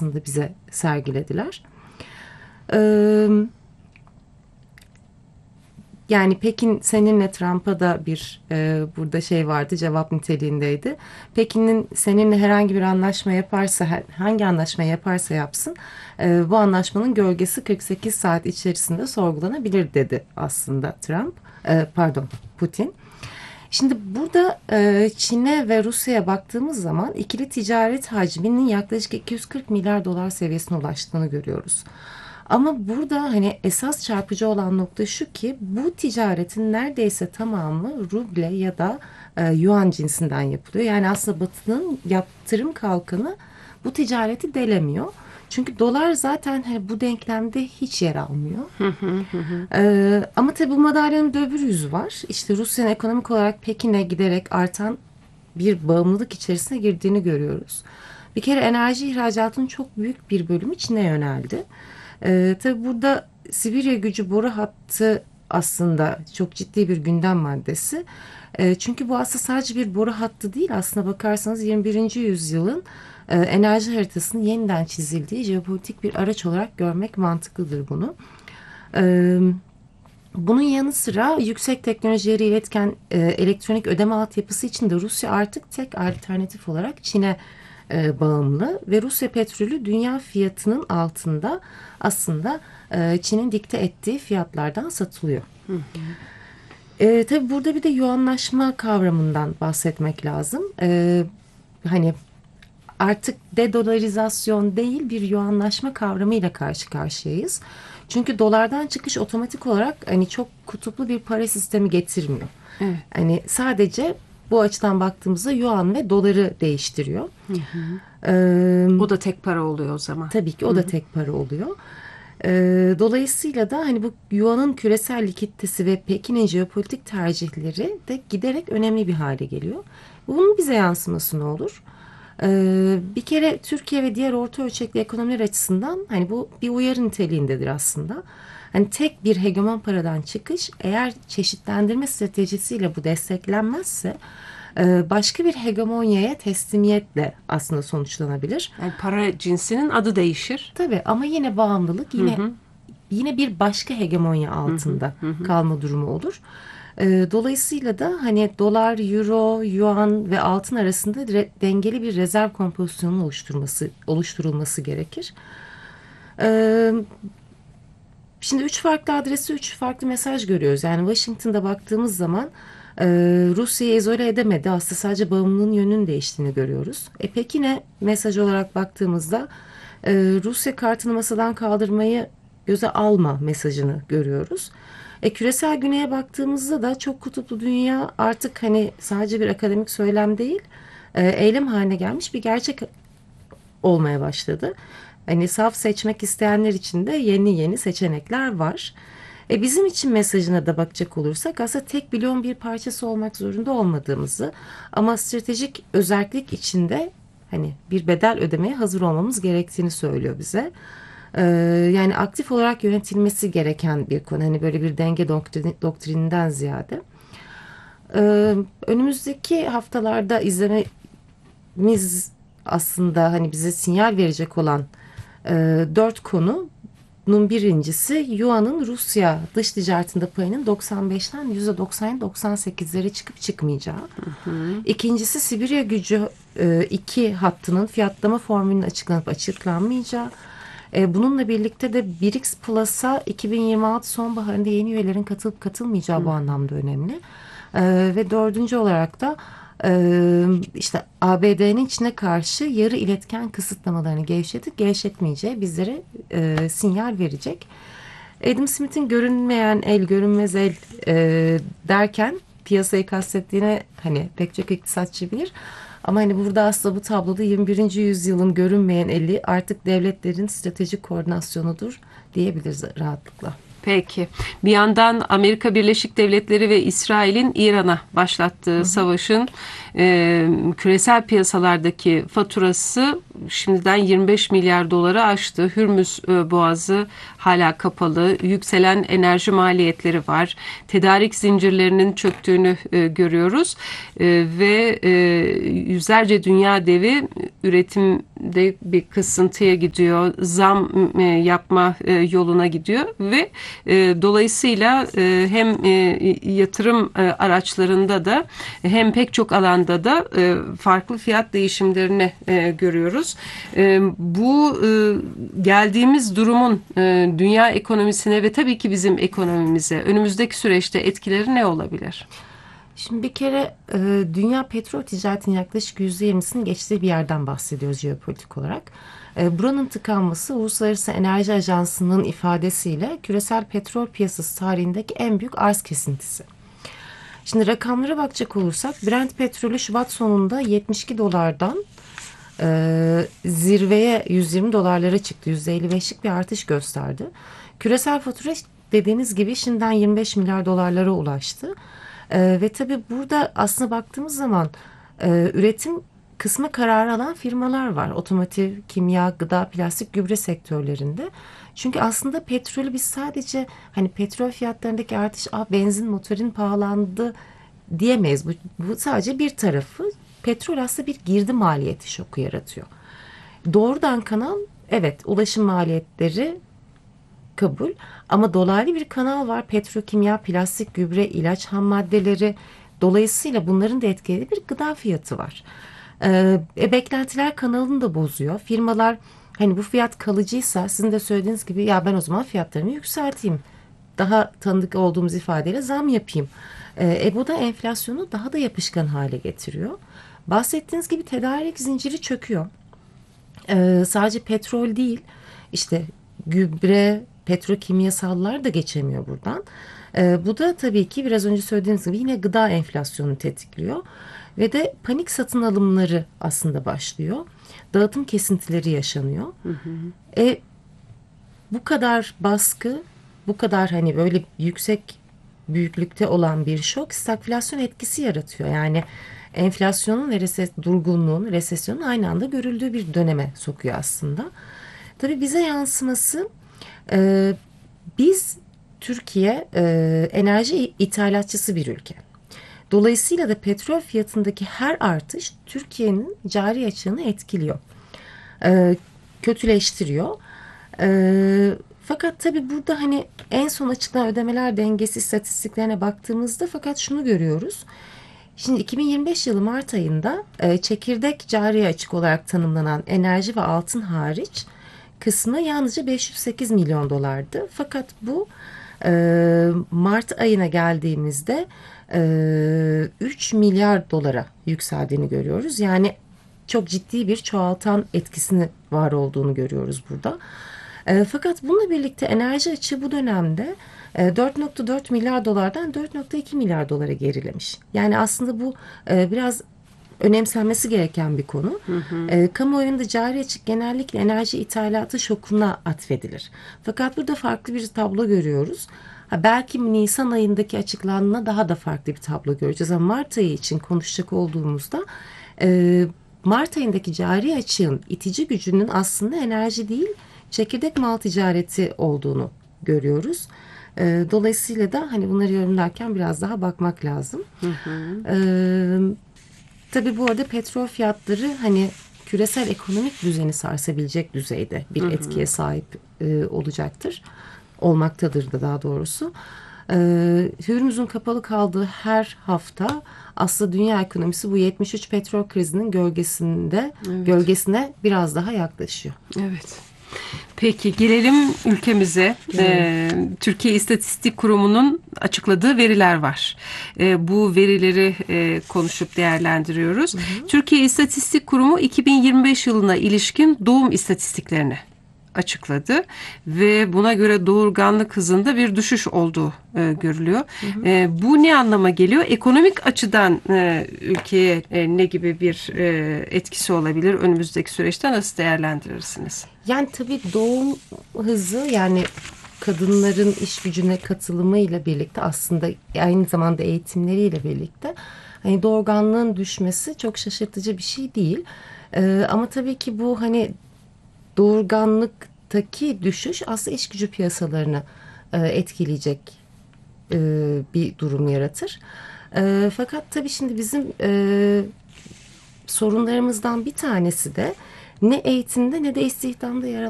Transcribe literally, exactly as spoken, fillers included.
aslında bize sergilediler. Evet. Yani Pekin seninle Trump'a da bir e, burada şey vardı, cevap niteliğindeydi. Pekin'in seninle herhangi bir anlaşma yaparsa, hangi anlaşma yaparsa yapsın e, bu anlaşmanın gölgesi kırk sekiz saat içerisinde sorgulanabilir dedi aslında Trump, e, pardon Putin. Şimdi burada e, Çin'e ve Rusya'ya baktığımız zaman ikili ticaret hacminin yaklaşık iki yüz kırk milyar dolar seviyesine ulaştığını görüyoruz. Ama burada hani esas çarpıcı olan nokta şu ki bu ticaretin neredeyse tamamı ruble ya da e, yuan cinsinden yapılıyor. Yani aslında Batı'nın yaptırım kalkanı bu ticareti delemiyor. Çünkü dolar zaten hani bu denklemde hiç yer almıyor. ee, ama tabii bu madalyanın da öbür yüzü var. İşte Rusya'nın ekonomik olarak Pekin'e giderek artan bir bağımlılık içerisine girdiğini görüyoruz. Bir kere enerji ihracatının çok büyük bir bölümü Çin'e yöneldi. Ee, tabii burada Sibirya gücü boru hattı aslında çok ciddi bir gündem maddesi. Ee, çünkü bu aslında sadece bir boru hattı değil. Aslına bakarsanız yirmi birinci yüzyılın e, enerji haritasının yeniden çizildiği jeopolitik bir araç olarak görmek mantıklıdır bunu. Ee, Bunun yanı sıra yüksek teknolojileri iletken e, elektronik ödeme altyapısı için de Rusya artık tek alternatif olarak Çin'e e, bağımlı ve Rusya petrolü dünya fiyatının altında aslında e, Çin'in dikte ettiği fiyatlardan satılıyor. Hı hı. E, tabii burada bir de yuanlaşma kavramından bahsetmek lazım. E, hani artık dedolarizasyon değil bir yuanlaşma kavramıyla karşı karşıyayız. Çünkü dolardan çıkış otomatik olarak hani çok kutuplu bir para sistemi getirmiyor. Evet. Hani sadece bu açıdan baktığımızda yuan ve doları değiştiriyor. Hı hı. Ee, o da tek para oluyor o zaman. Tabii ki o hı hı. da tek para oluyor. Ee, dolayısıyla da hani bu yuanın küresel likiditesi ve Pekin'in jeopolitik tercihleri de giderek önemli bir hale geliyor. Bunun bize yansıması ne olur? Ee, bir kere Türkiye ve diğer orta ölçekli ekonomiler açısından hani bu bir uyarı niteliğindedir aslında. Hani tek bir hegemon paradan çıkış eğer çeşitlendirme stratejisiyle bu desteklenmezse başka bir hegemonyaya teslimiyetle aslında sonuçlanabilir. Yani para cinsinin adı değişir. Tabii ama yine bağımlılık yine hı hı. yine bir başka hegemonya altında hı hı. kalma durumu olur. Dolayısıyla da hani dolar, euro, yuan ve altın arasında re- dengeli bir rezerv kompozisyonu oluşturması oluşturulması gerekir. Ee, şimdi üç farklı adresi üç farklı mesaj görüyoruz. Yani Washington'da baktığımız zaman e, Rusya'yı izole edemedi. Aslında sadece bağımlılığın yönünün değiştiğini görüyoruz. E, Pekin'e mesaj olarak baktığımızda e, Rusya kartını masadan kaldırmayı göze alma mesajını görüyoruz. E, küresel güneye baktığımızda da çok kutuplu dünya artık hani sadece bir akademik söylem değil, e, eylem haline gelmiş bir gerçek olmaya başladı. Hani saf seçmek isteyenler için de yeni yeni seçenekler var. E, bizim için mesajına da bakacak olursak aslında tek bloğun bir parçası olmak zorunda olmadığımızı ama stratejik özellik içinde hani bir bedel ödemeye hazır olmamız gerektiğini söylüyor bize. Ee, yani aktif olarak yönetilmesi gereken bir konu. Hani böyle bir denge doktrini, doktrininden ziyade. Ee, önümüzdeki haftalarda izlememiz aslında hani bize sinyal verecek olan e, dört konunun birincisi Yuan'ın Rusya dış ticaretinde payının doksan beşten yüzde doksan doksan sekizlere çıkıp çıkmayacağı. Hı hı. İkincisi Sibirya gücü e, iki hattının fiyatlama formülünün açıklanıp açıklanmayacağı. Bununla birlikte de B R I C S Plus'a iki bin yirmi altı sonbaharında yeni üyelerin katılıp katılmayacağı Hı. bu anlamda önemli. Ee, ve dördüncü olarak da e, işte A B D'nin Çin'e karşı yarı iletken kısıtlamalarını gevşetip gevşetmeyeceği bizlere e, sinyal verecek. Adam Smith'in görünmeyen el, görünmez el e, derken piyasayı kastettiğine hani pek çok iktisatçı bilir. Ama hani burada aslında bu tabloda yirmi birinci yüzyılın görünmeyen eli artık devletlerin stratejik koordinasyonudur diyebiliriz rahatlıkla. Peki. Bir yandan Amerika Birleşik Devletleri ve İsrail'in İran'a başlattığı hı hı. savaşın e, küresel piyasalardaki faturası şimdiden yirmi beş milyar doları aştı. Hürmüz e, Boğazı hala kapalı. Yükselen enerji maliyetleri var. Tedarik zincirlerinin çöktüğünü e, görüyoruz. E, ve e, yüzlerce dünya devi üretimde bir kısıntıya gidiyor. Zam e, yapma e, yoluna gidiyor ve e, dolayısıyla e, hem e, yatırım e, araçlarında da hem pek çok alanda da e, farklı fiyat değişimlerini e, görüyoruz. E, bu e, geldiğimiz durumun e, dünya ekonomisine ve tabii ki bizim ekonomimize önümüzdeki süreçte etkileri ne olabilir? Şimdi bir kere e, dünya petrol ticaretinin yaklaşık yüzde yirmisinin geçtiği bir yerden bahsediyoruz jeopolitik olarak. E, buranın tıkanması Uluslararası Enerji Ajansı'nın ifadesiyle küresel petrol piyasası tarihindeki en büyük arz kesintisi. Şimdi rakamlara bakacak olursak Brent petrolü Şubat sonunda yetmiş iki dolardan e, zirveye yüz yirmi dolarlara çıktı. yüzde elli beşlik bir artış gösterdi. Küresel fatura dediğiniz gibi şimdiden yirmi beş milyar dolarlara ulaştı. Ee, ve tabii burada aslında baktığımız zaman e, üretim kısmı kararı alan firmalar var. Otomotiv, kimya, gıda, plastik, gübre sektörlerinde. Çünkü aslında petrolü biz sadece hani petrol fiyatlarındaki artış, ah, benzin motorun pahalandı diyemeyiz. Bu, bu sadece bir tarafı. Petrol aslında bir girdi maliyeti şoku yaratıyor. Doğrudan kanal, evet, ulaşım maliyetleri kabul. Ama dolaylı bir kanal var. Petrokimya, plastik, gübre, ilaç ham maddeleri. Dolayısıyla bunların da etkilediği bir gıda fiyatı var. Ee, e, beklentiler kanalını da bozuyor. Firmalar hani bu fiyat kalıcıysa sizin de söylediğiniz gibi ya ben o zaman fiyatlarımı yükselteyim. Daha tanıdık olduğumuz ifadeyle zam yapayım. Ee, e bu da enflasyonu daha da yapışkan hale getiriyor. Bahsettiğiniz gibi tedarik zinciri çöküyor. Ee, sadece petrol değil, işte gübre, petrokimyasallar da geçemiyor buradan. Ee, bu da tabii ki biraz önce söylediğiniz gibi yine gıda enflasyonunu tetikliyor. Ve de panik satın alımları aslında başlıyor. Dağıtım kesintileri yaşanıyor. Hı hı. E, bu kadar baskı, bu kadar hani böyle yüksek büyüklükte olan bir şok stagflasyon etkisi yaratıyor. Yani enflasyonun ve reses durgunluğun, resesyonun aynı anda görüldüğü bir döneme sokuyor aslında. Tabii bize yansıması, e, biz Türkiye e, enerji ithalatçısı bir ülke. Dolayısıyla da petrol fiyatındaki her artış Türkiye'nin cari açığını etkiliyor. E, kötüleştiriyor. E, fakat tabii burada hani en son açıklanan ödemeler dengesi istatistiklerine baktığımızda fakat şunu görüyoruz. Şimdi iki bin yirmi beş yılı Mart ayında e, çekirdek cari açık olarak tanımlanan enerji ve altın hariç kısmı yalnızca beş yüz sekiz milyon dolardı. Fakat bu e, Mart ayına geldiğimizde e, üç milyar dolara yükseldiğini görüyoruz. Yani çok ciddi bir çoğaltan etkisini var olduğunu görüyoruz burada. E, fakat bununla birlikte enerji açığı bu dönemde e, dört nokta dört milyar dolardan dört nokta iki milyar dolara gerilemiş. Yani aslında bu e, biraz önemsenmesi gereken bir konu. Hı hı. E, kamuoyunda cari açık genellikle enerji ithalatı şokuna atfedilir. Fakat burada farklı bir tablo görüyoruz. Ha, belki Nisan ayındaki açıklanma daha da farklı bir tablo göreceğiz. Ama Mart ayı için konuşacak olduğumuzda e, Mart ayındaki cari açığın itici gücünün aslında enerji değil, çekirdek mal ticareti olduğunu görüyoruz. E, dolayısıyla da hani bunları yorumlarken biraz daha bakmak lazım. Hı hı. E, tabii bu arada petrol fiyatları hani küresel ekonomik düzeni sarsabilecek düzeyde bir hı hı. etkiye sahip e, olacaktır. Olmaktadır da daha doğrusu. E, Hürmüz'ün kapalı kaldığı her hafta aslında dünya ekonomisi bu yetmiş üç petrol krizinin gölgesinde evet. gölgesine biraz daha yaklaşıyor. Evet. Peki gelelim ülkemize. Ee, Türkiye İstatistik Kurumu'nun açıkladığı veriler var. Ee, bu verileri e, konuşup değerlendiriyoruz. Hı hı. Türkiye İstatistik Kurumu iki bin yirmi beş yılına ilişkin doğum istatistiklerini açıkladı ve buna göre doğurganlık hızında bir düşüş olduğu e, görülüyor. Hı hı. E, bu ne anlama geliyor? Ekonomik açıdan e, ülkeye e, ne gibi bir e, etkisi olabilir? Önümüzdeki süreçte nasıl değerlendirirsiniz? Yani tabii doğum hızı yani kadınların iş gücüne katılımıyla birlikte aslında aynı zamanda eğitimleriyle birlikte hani doğurganlığın düşmesi çok şaşırtıcı bir şey değil. E, ama tabii ki bu hani doğurganlıktaki düşüş aslında iş gücü piyasalarını e, etkileyecek e, bir durum yaratır. E, fakat tabii şimdi bizim e, sorunlarımızdan bir tanesi de ne eğitimde ne de istihdamda yer